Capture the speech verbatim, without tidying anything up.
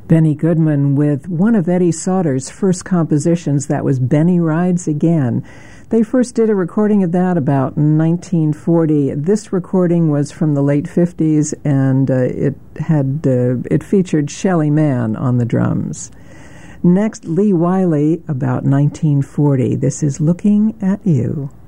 Benny Goodman with one of Eddie Sauter's first compositions. That was Benny Rides Again. They first did a recording of that about nineteen forty. This recording was from the late fifties, and uh, it had uh, it featured Shelly Manne on the drums. Next, Lee Wiley, about nineteen forty. This is Looking at You.